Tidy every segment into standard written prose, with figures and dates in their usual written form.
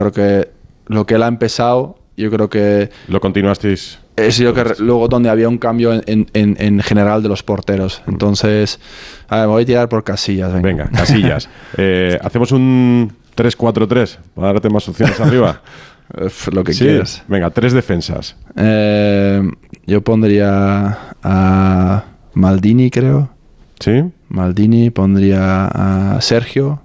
Creo que lo que él ha empezado, yo creo que... ¿Lo continuasteis? He sido que luego donde había un cambio en general de los porteros. Entonces, a ver, me voy a tirar por Casillas. Venga, Casillas. ¿Hacemos un 3-4-3 para darte más opciones arriba? Lo que quieras. Venga, 3 defensas. Yo pondría a Maldini, creo. ¿Sí? Maldini, pondría a Sergio.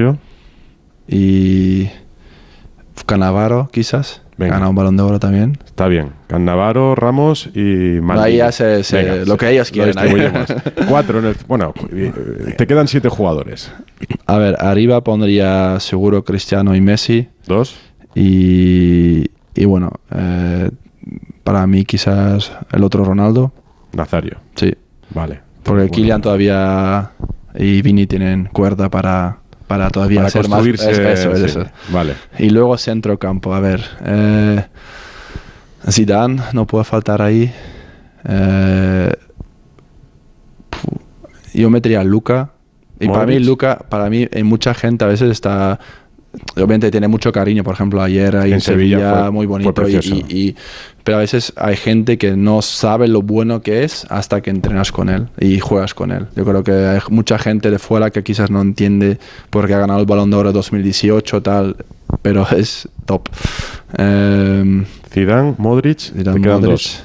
Y Cannavaro, quizás. Venga. Gana un Balón de Oro también. Está bien. Cannavaro, Ramos y Maldini. Ahí ya Venga, lo que ellos quieren. 4 en el... Bueno, te quedan 7 jugadores. A ver, arriba pondría seguro Cristiano y Messi. 2. Y bueno, para mí quizás el otro Ronaldo. Nazario. Sí. Vale. Porque Kylian todavía y Vini tienen cuerda para todavía para hacer más. Eso. Vale. Y luego centrocampo, a ver. Zidane no puede faltar ahí. Yo metería a Luka. Y Modric. para mí hay mucha gente a veces está... Obviamente tiene mucho cariño, por ejemplo ayer ahí en Sevilla fue muy bonito, pero a veces hay gente que no sabe lo bueno que es hasta que entrenas con él y juegas con él. Yo creo que hay mucha gente de fuera que quizás no entiende porque ha ganado el Balón de Oro 2018 tal, pero es top. Zidane, Modric, te quedan 2.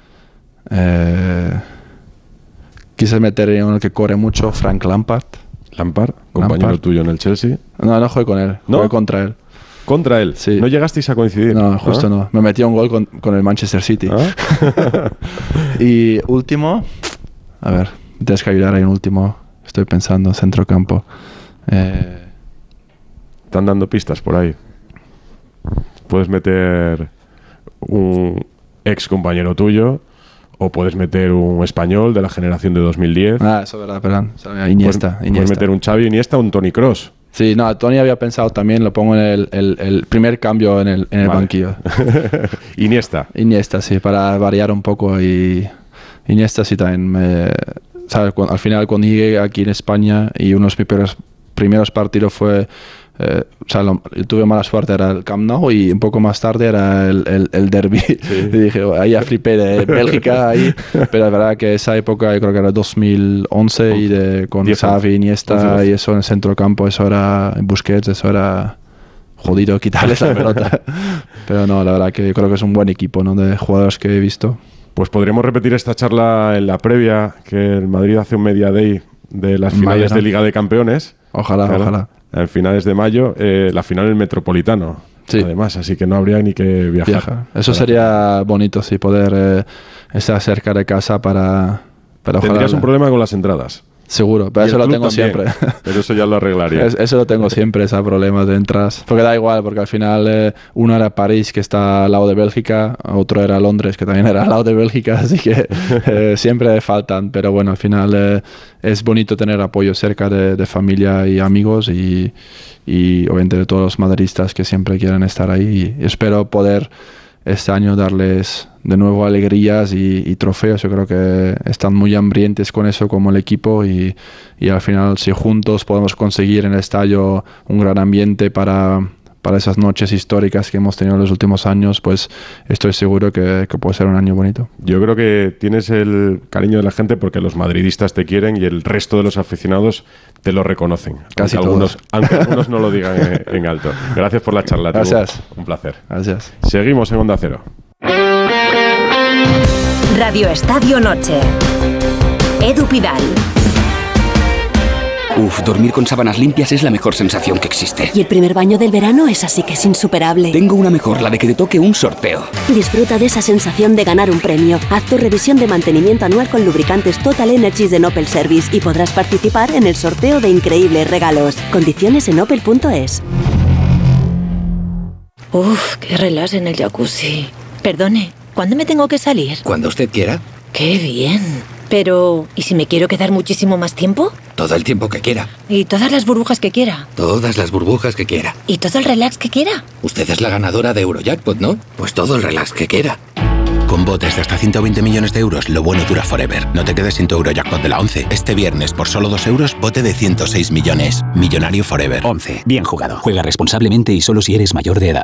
Quizás metería uno que corre mucho, Frank Lampard, compañero tuyo en el Chelsea. No jugué con él, jugué contra él. ¿Contra él? Sí. ¿No llegasteis a coincidir? No, justo no. Me metió un gol con el Manchester City. Y último, a ver, tienes que ayudar ahí en último. Estoy pensando, centrocampo. Están dando pistas por ahí. Puedes meter un ex compañero tuyo o puedes meter un español de la generación de 2010. Eso es verdad, perdón. Iniesta. Puedes meter un Xavi, Iniesta o un Toni Kroos. Sí, no, Toni había pensado también, lo pongo en el primer cambio en el banquillo. Iniesta, sí, para variar un poco. Y Iniesta sí también. ¿Sabes? Al final, cuando llegué aquí en España y uno de mis primeros partidos fue... tuve mala suerte, era el Camp Nou y un poco más tarde era el derbi. Sí. Y dije, ahí ya flipé de Bélgica ahí, pero la verdad que esa época yo creo que era 2011 y con Xavi, Iniesta y eso en el centro campo, eso era en Busquets, eso era jodido quitarles la pelota. Pero no, la verdad que yo creo que es un buen equipo, ¿no? De jugadores que he visto. Pues podríamos repetir esta charla en la previa, que el Madrid hace un media day de las finales de Liga de Campeones. Ojalá. En finales de mayo, la final en el Metropolitano. Sí. Además, así que no habría ni que viajar. Eso sería bonito, sí, poder estar cerca de casa para Tendrías un problema con las entradas. Seguro, pero eso lo tengo siempre. Pero eso ya lo arreglaría. Eso lo tengo siempre, ese problema de entradas. Porque da igual, porque al final uno era París, que está al lado de Bélgica, otro era Londres, que también era al lado de Bélgica, así que siempre faltan. Pero bueno, al final es bonito tener apoyo cerca de familia y amigos y obviamente de todos los madridistas que siempre quieren estar ahí. Y espero poder este año darles de nuevo alegrías y trofeos. Yo creo que están muy hambrientes con eso como el equipo y al final si juntos podemos conseguir en el estadio un gran ambiente para esas noches históricas que hemos tenido en los últimos años, pues estoy seguro que puede ser un año bonito. Yo creo que tienes el cariño de la gente porque los madridistas te quieren y el resto de los aficionados te lo reconocen. Casi aunque algunos no lo digan en alto. Gracias por la charla. Gracias. Un placer. Gracias. Seguimos en Onda Cero. Radio Estadio Noche. Edu Pidal. Dormir con sábanas limpias es la mejor sensación que existe. Y el primer baño del verano es así que es insuperable. Tengo una mejor, la de que te toque un sorteo. Disfruta de esa sensación de ganar un premio. Haz tu revisión de mantenimiento anual con lubricantes Total Energies de Opel Service y podrás participar en el sorteo de increíbles regalos. Condiciones en opel.es. Qué relax en el jacuzzi. Perdone, ¿cuándo me tengo que salir? Cuando usted quiera. ¡Qué bien! Pero, ¿y si me quiero quedar muchísimo más tiempo? Todo el tiempo que quiera. ¿Y todas las burbujas que quiera? Todas las burbujas que quiera. ¿Y todo el relax que quiera? Usted es la ganadora de Eurojackpot, ¿no? Pues todo el relax que quiera. Con botes de hasta 120 millones de euros, lo bueno dura forever. No te quedes sin tu Eurojackpot de la 11. Este viernes, por solo 2 euros, bote de 106 millones. Millonario forever. 11. Bien jugado. Juega responsablemente y solo si eres mayor de edad.